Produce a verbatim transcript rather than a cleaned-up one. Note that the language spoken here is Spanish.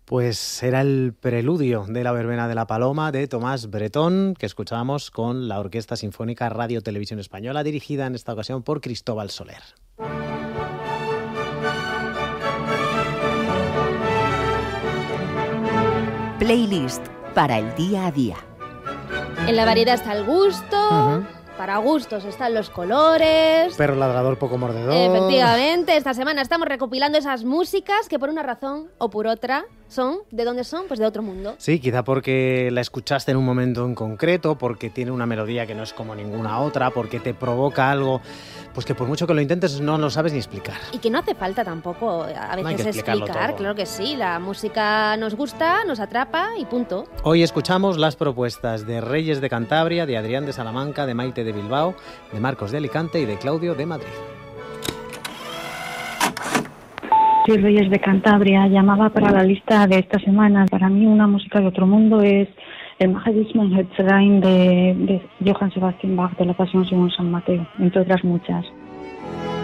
Pues era el preludio de la verbena de la Paloma de Tomás Bretón, que escuchábamos con la Orquesta Sinfónica Radio Televisión Española, dirigida en esta ocasión por Cristóbal Soler. Playlist para el día a día. En la variedad está el gusto... Uh-huh. Para gustos están los colores. Perro ladrador, poco mordedor. Efectivamente, esta semana estamos recopilando esas músicas que por una razón o por otra son, ¿de dónde son? Pues de otro mundo. Sí, quizá porque la escuchaste en un momento en concreto, porque tiene una melodía que no es como ninguna otra, porque te provoca algo, pues que por mucho que lo intentes no lo sabes ni explicar. Y que no hace falta tampoco a veces no hay que explicar, todo. Claro que sí, la música nos gusta, nos atrapa y punto. Hoy escuchamos las propuestas de Reyes de Cantabria, de Adrián de Salamanca, de Maite de Bilbao, de Marcos de Alicante y de Claudio de Madrid. Sí, Reyes de Cantabria, llamaba para la lista de esta semana. Para mí una música de otro mundo es el Magedismo en Hetzrain de, de Johann Sebastian Bach de la Pasión según San Mateo, entre otras muchas.